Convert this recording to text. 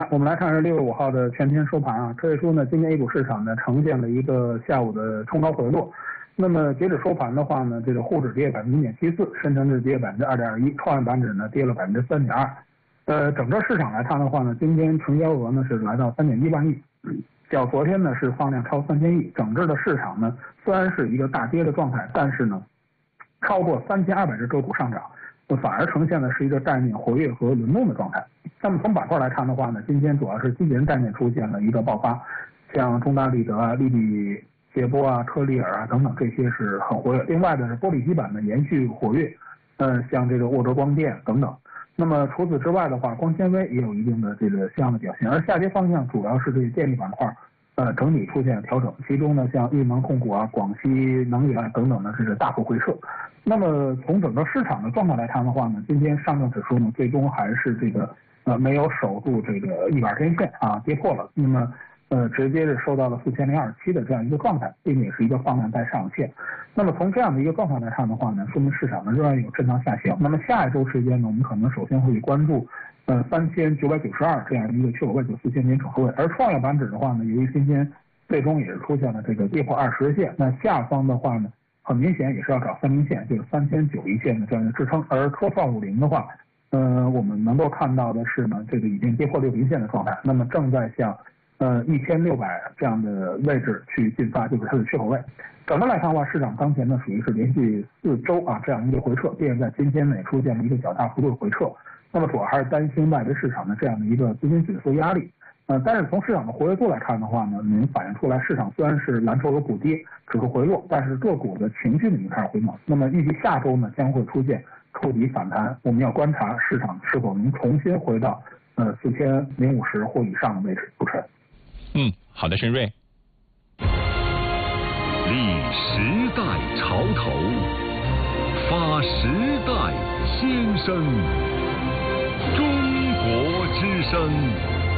我们来看是6月5号的全天收盘啊，可以说呢，今天 A 股市场呢呈现了一个下午的冲高回落。那么截止收盘的话呢，这个沪指跌1.74%，深成指跌2.21%，创业板指呢跌了3.2%。整个市场来看的话呢，今天成交额呢是来到3.1万亿，较昨天呢是放量超3000亿。整个的市场呢虽然是一个大跌的状态，但是呢超过3200只个股上涨，反而呈现的是一个概念活跃和轮动的状态。那么从板块来看的话呢，今天主要是基建概念出现了一个爆发，像中大立德啊、利比捷波啊、科利尔啊等等，这些是很活跃。另外的是玻璃基板呢延续活跃，像这个沃哲光电等等。那么除此之外的话，光纤微也有一定的这个相应的表现，而下跌方向主要是这个电力板块，整体出现调整，其中呢像裕能控股啊、广西能源等等呢是大幅回撤。那么从整个市场的状况来看的话呢，今天上证指数呢最终还是这个没有守住这个100天线啊，跌破了，那么直接是收到了4027的这样一个状态，并且是一个放量带上限。那么从这样的一个状况来看的话呢，说明市场呢仍然有震荡下行。那么下一周时间呢，我们可能首先会关注3992这样一个确保位置4000点整数位。而创业板指的话呢，由于今天最终也是出现了这个跌破20日线，那下方的话呢，很明显也是要找3名线，就是3091线的这样一个支撑。而科创50的话，我们能够看到的是呢，这个已经跌破60线的状态，那么正在向1600这样的位置去进发，就是它的缺口位。整个来看的话，市场当前呢属于是连续4周啊这样一个回撤，并且在今天呢也出现了一个较大幅度的回撤。那么主要还是担心外围市场的这样的一个资金紧缩压力。但是从市场的活跃度来看的话呢，能反映出来市场虽然是蓝筹有补跌，指数回落，但是个股的情绪呢已经开始回暖。那么预计下周呢将会出现触底反弹，我们要观察市场是否能重新回到4050或以上的位置。主持人。 好的，申瑞。 立时代潮头，发时代先声，中国之声。